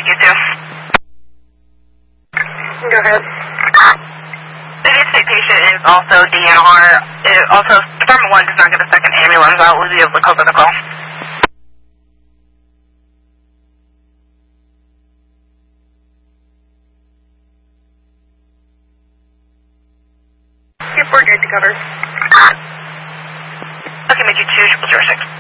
you too. Go ahead. The state patient is also DNR. Also, Department 1 does not get a second ambulance. I will be able to cover the call. Yep, we're good to cover. Okay, make you 2 606.